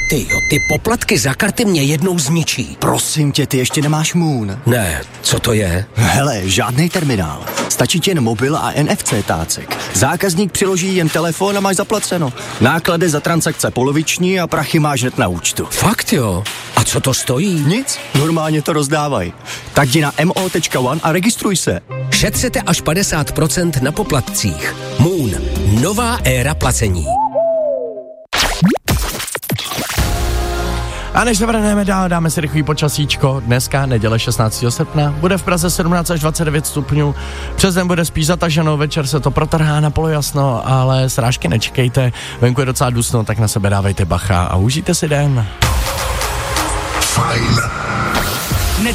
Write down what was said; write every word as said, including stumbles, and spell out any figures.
Tyjo, ty poplatky za karty mě jednou zničí. Prosím tě, ty ještě nemáš Moon. Ne, co to je? Hele, žádný terminál. Stačí ti jen mobil a N F C tácek. Zákazník přiloží jen telefon a máš zaplaceno. Náklady za transakce poloviční a prachy máš hned na účtu. Fakt jo? A co to stojí? Nic, normálně to rozdávají. Tak jdi na mo tečka one a registruj se. Šetřete až padesát procent na poplatcích. Moon. Nová éra placení. A než se vrhneme dál, dáme si rychlý počasíčko. Dneska, neděle šestnáctého srpna, bude v Praze sedmnáct až dvacet devět stupňů. Přes den bude spíš zataženo, večer se to protrhá na polojasno, ale srážky nečekejte. Venku je docela dusno, tak na sebe dávejte bacha a užijte si den. Fajn.